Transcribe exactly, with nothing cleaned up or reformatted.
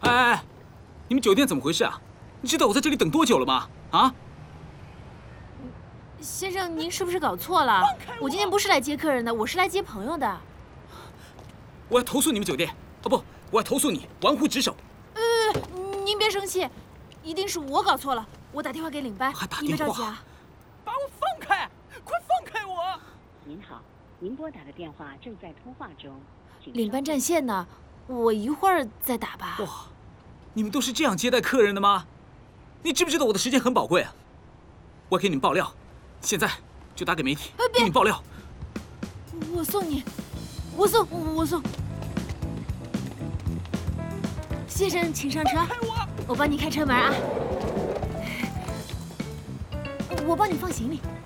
哎哎哎，你们酒店怎么回事啊？你知道我在这里等多久了吗？啊？ 先生，您是不是搞错了？我今天不是来接客人的，我是来接朋友的。 我要投诉你们酒店！哦不，我要投诉你玩忽职守。 呃，您别生气，一定是我搞错了。我打电话给领班， 还打您别电话着急啊。 把我放开！快放开我！ 您好，您拨打的电话正在通话中。 领班占线呢，我一会儿再打吧。 哇，你们都是这样接待客人的吗？你知不知道我的时间很宝贵啊？我给你们爆料，现在就打给媒体，给你们爆料。 我送你，我送，我送。先生，请上车，我帮你开车门啊。我帮你放行李。